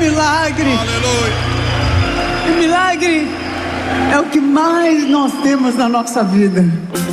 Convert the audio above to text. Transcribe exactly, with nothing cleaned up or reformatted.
milagre. Aleluia. E milagre é o que mais nós temos na nossa vida.